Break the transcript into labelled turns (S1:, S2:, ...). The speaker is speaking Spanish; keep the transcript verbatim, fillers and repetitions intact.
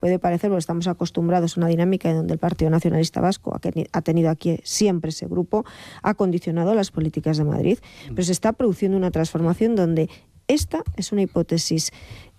S1: puede parecer, porque estamos acostumbrados a una dinámica en donde el Partido Nacionalista Vasco ha tenido aquí siempre ese grupo, ha condicionado las políticas de Madrid, pero se está produciendo una transformación donde esta es una hipótesis